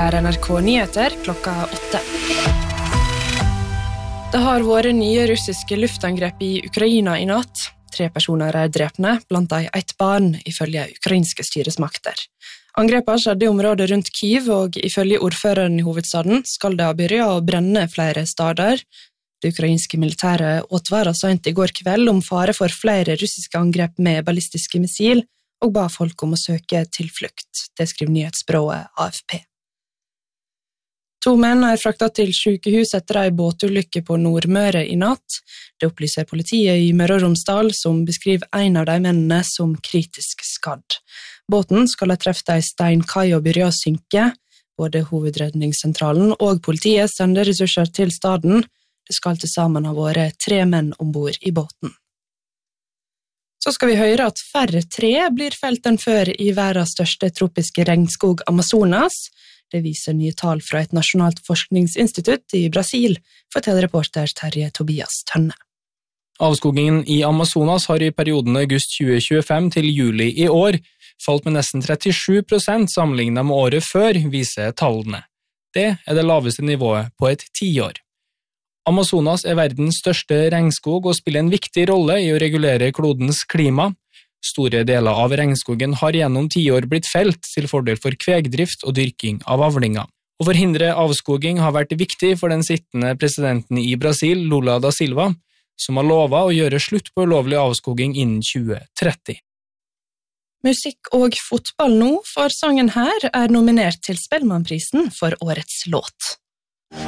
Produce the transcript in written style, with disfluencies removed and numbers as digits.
er NRK Nyheter klokka 8. Det har vært nye russiske luftangrep i Ukraina i natt. 3 personer er drepne, blant dem 1 barn, ifølge ukrainske styresmakter. Angrepene skjedde i området rundt Kyiv, og ifølge ordføreren i hovedstaden skal det ha begynt å brenne flere steder. Det ukrainske militæret advaret sent i går kveld om fare for flere russiske angrep med ballistiske missil, og ba folk om å søke tilflukt. Det skriver nyhetsbyrået AFP. 2 menn er fraktet til sykehus etter en båtulykke på Nordmøre i natt. Det opplyser politiet i Møre og Romsdal, som beskriver en av de mennene som kritisk skadd. Båten skal ha treft en steinkai og begynt å synke. Både hovedredningssentralen og politiet sender ressurser til staden. Det skal til sammen ha vært 3 menn ombord i båten. Så skal vi høre at færre tre blir felt enn før i verdens største tropiske regnskog Amazonas. Det viser nye tall fra et nasjonalt forskningsinstitutt i Brasil, forteller reporter Terje Tobias Tønne. Avskogingen i Amazonas har i perioden august 2025 til juli i år falt med nesten 37% sammenlignet med året før, viser tallene. Det er det laveste nivået på et 10 år. Amazonas er verdens største regnskog og spiller en viktig rolle i å regulere klodens klima. Store deler av regnskogen har gjennom 10 år blitt felt til fordel for kvegdrift og dyrking av avlinger. Å forhindre avskoging har vært viktig for den sittende presidenten i Brasil, Lula da Silva, som har lovet å gjøre slutt på ulovlig avskoging innen 2030. Musikk og fotball nå, for sangen her er nominert til Spellemannprisen for årets låt.